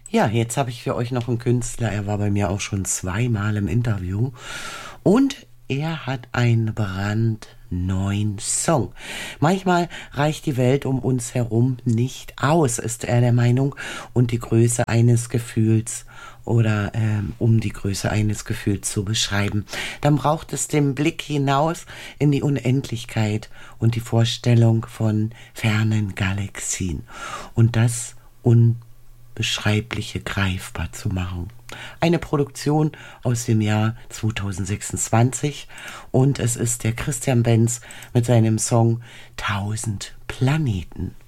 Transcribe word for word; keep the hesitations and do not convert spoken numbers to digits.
Ja, jetzt habe ich für euch noch einen Künstler. Er war bei mir auch schon zweimal im Interview. Und er hat einen brandneuen Song. Manchmal reicht die Welt um uns herum nicht aus, ist er der Meinung. Und die Größe eines Gefühls oder ähm, um die Größe eines Gefühls zu beschreiben. Dann braucht es den Blick hinaus in die Unendlichkeit und die Vorstellung von fernen Galaxien. Und das un Beschreibliche greifbar zu machen. Eine Produktion aus dem Jahr zweitausendsechsundzwanzig und es ist der Christian Benz mit seinem Song Tausend Planeten.